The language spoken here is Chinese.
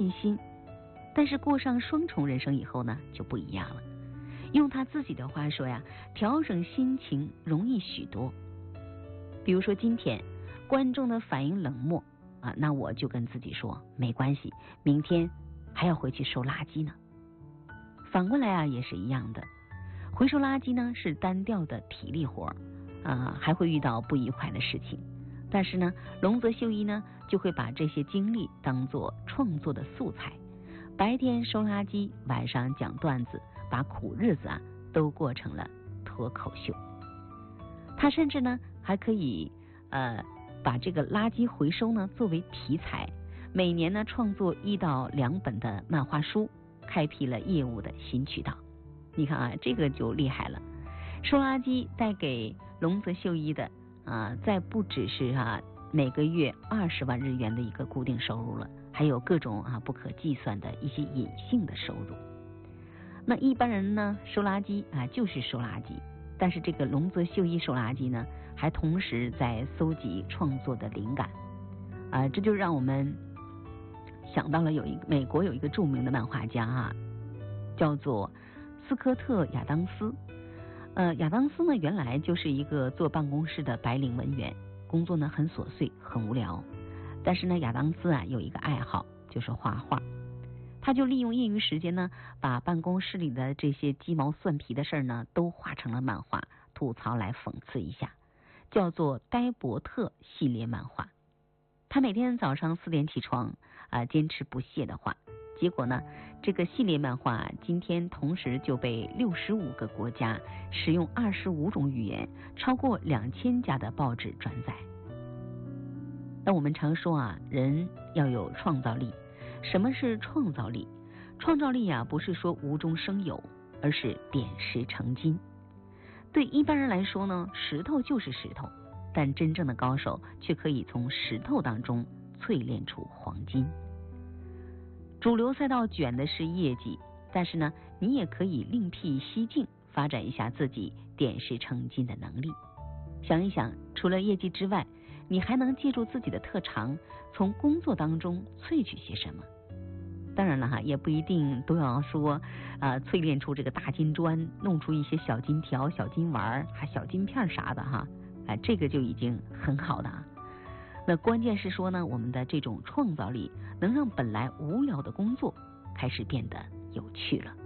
信心。但是过上双重人生以后呢，就不一样了。用他自己的话说呀，调整心情容易许多。比如说今天观众的反应冷漠啊，那我就跟自己说没关系，明天还要回去收垃圾呢。反过来啊，也是一样的，回收垃圾呢是单调的体力活还会遇到不愉快的事情。但是呢，龙泽秀一呢就会把这些经历当作创作的素材，白天收垃圾，晚上讲段子，把苦日子都过成了脱口秀。他甚至呢还可以把这个垃圾回收呢作为题材，每年呢创作1到2本的漫画书，开辟了业务的新渠道。你看这个就厉害了。收垃圾带给龙泽秀一的再不只是每个月20万日元的一个固定收入了，还有各种不可计算的一些隐性的收入。那一般人呢收垃圾就是收垃圾，但是这个龙泽秀一收垃圾呢，还同时在搜集创作的灵感这就让我们想到了美国有一个著名的漫画家叫做斯科特·亚当斯。亚当斯呢原来就是一个坐办公室的白领文员，工作呢很琐碎很无聊，但是呢亚当斯有一个爱好，就是画画。他就利用业余时间呢，把办公室里的这些鸡毛蒜皮的事呢都画成了漫画，吐槽来讽刺一下，叫做呆伯特系列漫画。他每天早上4点起床坚持不懈的画，结果呢这个系列漫画今天同时就被65个国家，使用25种语言，超过2000家的报纸转载。那我们常说人要有创造力。什么是创造力？创造力不是说无中生有，而是点石成金。对一般人来说呢，石头就是石头，但真正的高手却可以从石头当中淬炼出黄金。主流赛道卷的是业绩，但是呢，你也可以另辟蹊径，发展一下自己点石成金的能力。想一想，除了业绩之外，你还能借助自己的特长，从工作当中萃取些什么？当然了也不一定都要说淬炼出这个大金砖，弄出一些小金条、小金丸、小金片啥的这个就已经很好的那关键是说呢，我们的这种创造力能让本来无聊的工作开始变得有趣了。